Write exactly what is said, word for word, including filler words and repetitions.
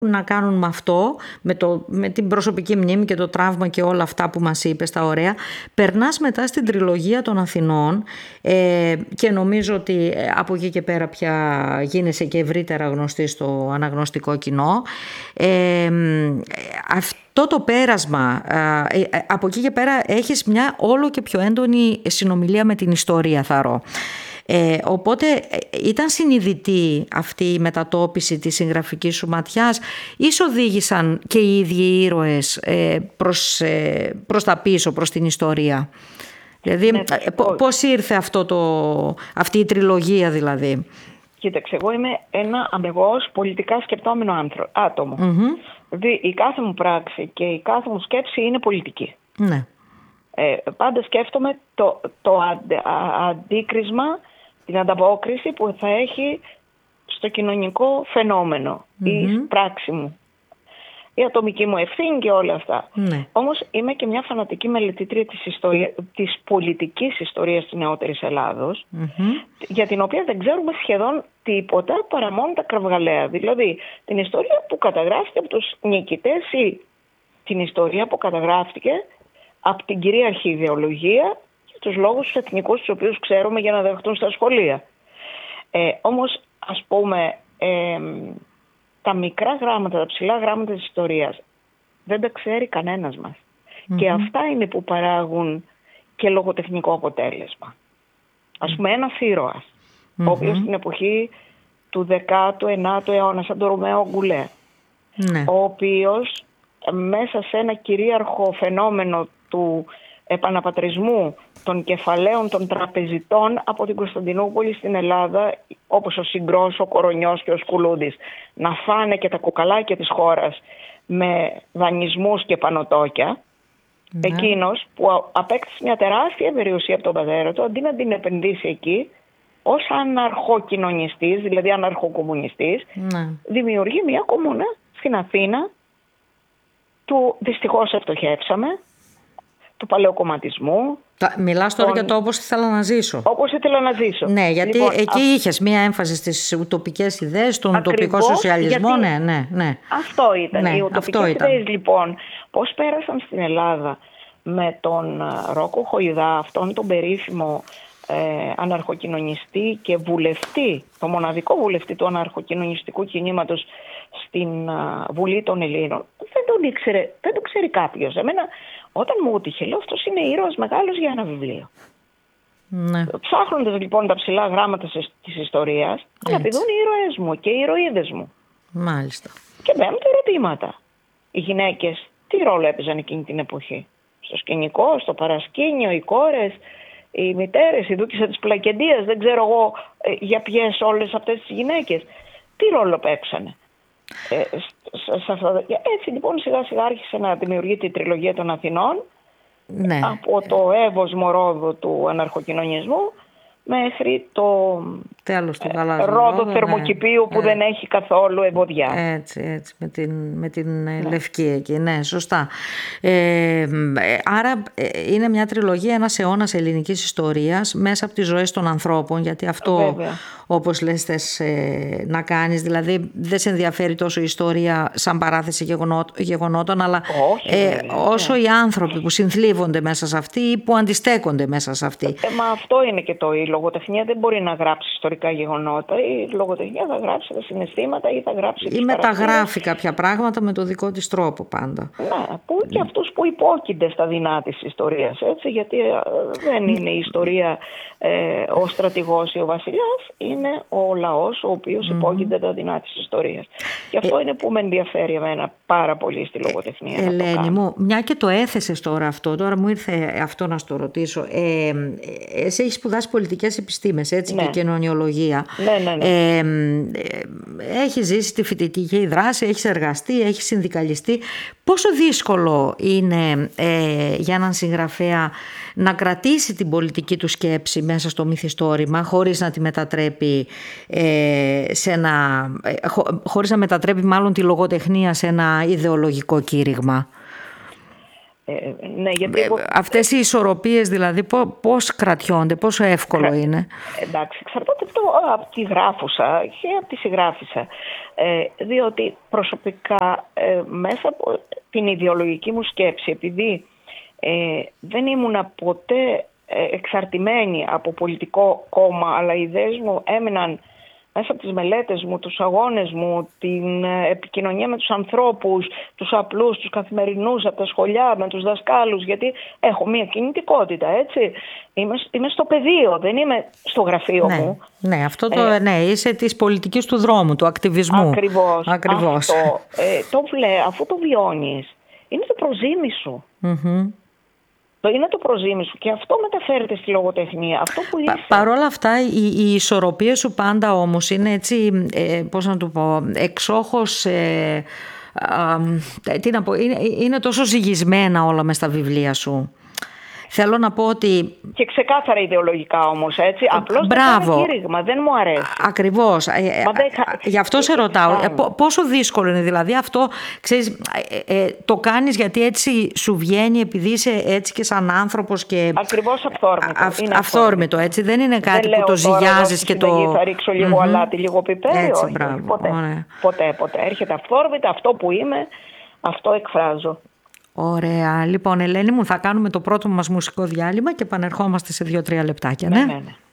να κάνουν με αυτό, με, το, με την προσωπική μνήμη και το τραύμα και όλα αυτά που μας είπες, τα ωραία. Περνάς μετά στην τριλογία των Αθηνών ε, και νομίζω ότι από εκεί και πέρα πια γίνεσαι και ευρύτερα γνωστή στο αναγνωστικό κοινό. Ε, αυτό το πέρασμα, ε, από εκεί και πέρα έχεις μια όλο και πιο έντονη συνομιλία με την ιστορία, θαρώ. Ε, οπότε ήταν συνειδητή αυτή η μετατόπιση της συγγραφικής σου ματιάς ή σ' οδήγησαν και οι ίδιοι οι ήρωες ε, προς, ε, προς τα πίσω, προς την ιστορία? Δηλαδή ναι, πώς ήρθε αυτό το, αυτή η τριλογία δηλαδή? Κοίταξε, εγώ είμαι ένα αμεγώς πολιτικά σκεπτόμενο άνθρω, άτομο. Mm-hmm. Δηλαδή η κάθε μου πράξη και η κάθε μου σκέψη είναι πολιτική. Ναι. Ε, πάντα σκέφτομαι το, το αντι, α, αντίκρισμα, την ανταπόκριση που θα έχει στο κοινωνικό φαινόμενο, mm-hmm. η πράξη μου, η ατομική μου ευθύνη και όλα αυτά. Mm-hmm. Όμως είμαι και μια φανατική μελετήτρια της, ιστορία, της πολιτικής ιστορίας της νεότερης Ελλάδος, mm-hmm. για την οποία δεν ξέρουμε σχεδόν τίποτα παρά μόνο τα κραυγαλαία. Δηλαδή την ιστορία που καταγράφηκε από τους νικητές ή την ιστορία που καταγράφηκε από την κυρίαρχη ιδεολογία και τους λόγους εθνικούς τους οποίους ξέρουμε για να δεχτούν στα σχολεία. Ε, όμως, ας πούμε, ε, τα μικρά γράμματα, τα ψηλά γράμματα της ιστορίας δεν τα ξέρει κανένας μας. Mm-hmm. Και αυτά είναι που παράγουν και λογοτεχνικό αποτέλεσμα. Ας πούμε, ένας ήρωας, mm-hmm. ο οποίος στην εποχή του δέκατου ενάτου αιώνα, σαν τον Ρωμαίο Γκουλέ, mm-hmm. ο οποίος μέσα σε ένα κυρίαρχο φαινόμενο του επαναπατρισμού των κεφαλαίων των τραπεζιτών από την Κωνσταντινούπολη στην Ελλάδα, όπως ο Συγκρός, ο Κορονιός και ο Σκουλούδης, να φάνε και τα κουκαλάκια της χώρας με δανεισμούς και πανωτόκια, mm-hmm. εκείνος που απέκτησε μια τεράστια περιουσία από τον πατέρα του, αντί να την επενδύσει εκεί, ως αναρχοκοινωνιστής, δηλαδή αναρχοκομμουνιστής, mm-hmm. δημιουργεί μια κομμούνα στην Αθήνα του «Δυστυχώς ευτοχεύσαμε», του παλαιοκομματισμού. Μιλάς τώρα τον... για το «Όπως ήθελα να ζήσω». Όπως ήθελα να ζήσω. Ναι, γιατί λοιπόν, εκεί α... είχες μία έμφαση στις ουτοπικές ιδέες, τον ουτοπικό σοσιαλισμό. Γιατί... Ναι, ναι, ναι. Αυτό ήταν. Ναι, οι ουτοπικές ιδέες λοιπόν, πώς πέρασαν στην Ελλάδα με τον Ρόκο Χοϊδά, αυτόν τον περίφημο ε, αναρχοκοινωνιστή και βουλευτή, το μοναδικό βουλευτή του αναρχοκοινωνιστικού κινήματος στην uh, Βουλή των Ελλήνων, δεν τον ήξερε, δεν το ξέρει κάποιος. Εμένα, όταν μου έτυχε, λέω, αυτός είναι ήρωας μεγάλος για ένα βιβλίο. Ναι. Ψάχνοντας λοιπόν τα ψηλά γράμματα της ιστορίας, αναπηδούν οι ήρωές μου και οι ηρωίδες μου. Μάλιστα. Και μπαίνουν τα ερωτήματα. Οι γυναίκες τι ρόλο έπαιζαν εκείνη την εποχή? Στο σκηνικό, στο παρασκήνιο, οι κόρες, οι μητέρες, η δούκισσα της Πλακεντίας, δεν ξέρω εγώ ε, για ποιες όλες αυτές τις γυναίκες. Τι ρόλο παίξανε? Ε, σε αυτά. Έτσι λοιπόν σιγά σιγά άρχισε να δημιουργείται η τριλογία των Αθηνών, ναι. από το εύωσμο ρόδο του αναρχοκοινωνισμού μέχρι το τέλος του ε, ρόδο θερμοκηπίου, ναι. που ε, δεν έχει καθόλου ευωδιά. Έτσι, έτσι, με την, με την ναι. λευκή εκεί, ναι, σωστά. Ε, άρα είναι μια τριλογία, ένας αιώνας ελληνικής ιστορίας μέσα από τις ζωές των ανθρώπων, γιατί αυτό Βέβαια. όπως λες θες ε, να κάνεις, δηλαδή δεν σε ενδιαφέρει τόσο η ιστορία σαν παράθεση γεγονό, γεγονότων, αλλά Όχι, ε, όσο οι άνθρωποι που συνθλίβονται μέσα σε αυτή ή που αντιστέκονται μέσα σε αυτή. Ε, μα αυτό είναι και το, η λογοτεχνία δεν μπορεί να γράψει ιστορικά γεγονότα, η λογοτεχνία θα γράψει τα συναισθήματα ή θα γράψει ή μεταγράφει κάποια πράγματα με το δικό της τρόπο πάντα. Ναι, που και mm. αυτούς που υπόκεινται στα δεινά της ιστορίας, έτσι, γιατί ε, δεν είναι η ιστορία ε, ο στρατηγός ή ο βασιλιάς, είναι ο λαός ο οποίος mm-hmm. υπόκεινται τα δεινά της ιστορίας. Και αυτό ε, είναι που με ενδιαφέρει εμένα πάρα πολύ στη λογοτεχνία. Ελένη μου, μια και το έθεσες τώρα αυτό, τώρα μου ήρθε αυτό να στο ρωτήσω. Ε, εσύ έχεις σπουδάσει πολιτικές επιστήμες, έτσι, ναι. και κοινωνιολογία. Ναι, ναι, ναι. Ε, έχεις ζήσει τη φοιτητική δράση, έχεις εργαστεί, έχεις συνδικαλιστεί. Πόσο δύσκολο είναι ε, για έναν συγγραφέα να κρατήσει την πολιτική του σκέψη μέσα στο μυθιστόρημα χωρίς να τη μετατρέπει ε, σε ένα, ε, χω, χωρίς να μετατρέπει μάλλον τη λογοτεχνία σε ένα ιδεολογικό κήρυγμα? Ε, ναι, γιατί εγώ... Αυτές οι ισορροπίες δηλαδή πώς κρατιόνται, πόσο εύκολο Κρα... είναι? Εντάξει, εξαρτάται το, από τη γράφουσα και από τη συγγράφησα. Ε, διότι προσωπικά ε, μέσα από την ιδεολογική μου σκέψη, επειδή ε, δεν ήμουνα ποτέ ε, εξαρτημένη από πολιτικό κόμμα, αλλά οι ιδέες μου έμειναν μέσα από τις μελέτες μου, τους αγώνες μου, την επικοινωνία με τους ανθρώπους, τους απλούς, τους καθημερινούς, από τα σχολιά, με τους δασκάλους, γιατί έχω μια κινητικότητα, έτσι. Είμαι, είμαι στο πεδίο, δεν είμαι στο γραφείο ναι, μου. Ναι, αυτό το, ε, ναι, είσαι της πολιτικής του δρόμου, του ακτιβισμού. Ακριβώς. Ακριβώς. Αυτό, ε, το βλέ, αφού το βιώνεις, είναι το προζήμι σου. Mm-hmm. Το είναι το προζήμι σου και αυτό μεταφέρεται στη λογοτεχνία. Αυτό που είσαι. Πα, Παρ' όλα αυτά, η, η ισορροπία σου πάντα όμως είναι έτσι, ε, πώς να το πω, εξόχως, ε, ε, τι να πω, είναι, είναι τόσο ζυγισμένα όλα μες στα βιβλία σου. Θέλω να πω ότι... Και ξεκάθαρα ιδεολογικά όμως, έτσι. Απλώς δεν είναι κήρυγμα, δεν μου αρέσει. Ακριβώς. Μα δεν... Γι' αυτό σε ρωτάω. Πόσο δύσκολο είναι δηλαδή αυτό, ξέρεις, ε, ε, το κάνεις γιατί έτσι σου βγαίνει, επειδή είσαι έτσι και σαν άνθρωπος και... Ακριβώς αυθόρμητο. Α, είναι αυθόρμητο, έτσι. Δεν είναι κάτι δεν που το ζυγιάζεις και το... Θα ρίξω λίγο mm-hmm. αλάτι, λίγο πιπέρι. Έτσι, όχι, μπράβο. Ποτέ. ποτέ, ποτέ. Έρχεται αυθόρμητα, αυτό που είμαι, αυτό εκφράζω. Ωραία. Λοιπόν, Ελένη μου, θα κάνουμε το πρώτο μας μουσικό διάλειμμα και επανερχόμαστε σε δύο-τρία λεπτάκια. Ναι, ναι, ναι.